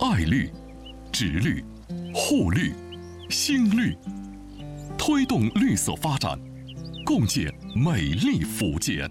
爱绿、植绿、护绿、新绿，推动绿色发展，共建美丽福建。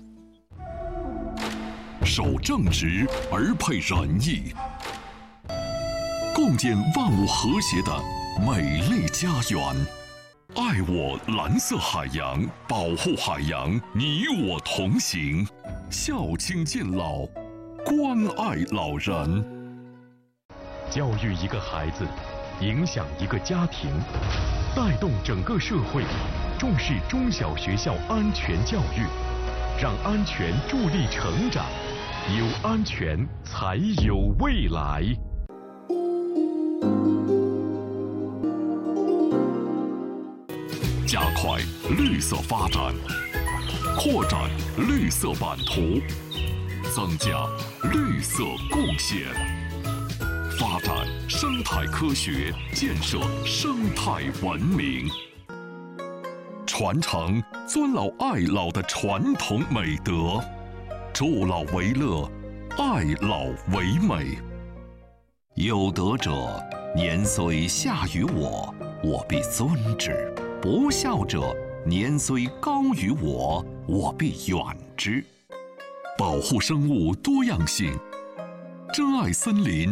守正直而配仁义，共建万物和谐的美丽家园。爱我蓝色海洋，保护海洋，你我同行。孝亲敬老，关爱老人。 教育一个孩子，影响一个家庭，带动整个社会，重视中小学校安全教育，让安全助力成长，有安全才有未来。 加快绿色发展，扩展绿色版图，增加绿色贡献，发展生态科学，建设生态文明，传承尊老爱老的传统美德，助老为乐，爱老为美。有德者，年虽下于我，我必尊之；不孝者，年虽高于我，我必远之。保护生物多样性，珍爱森林，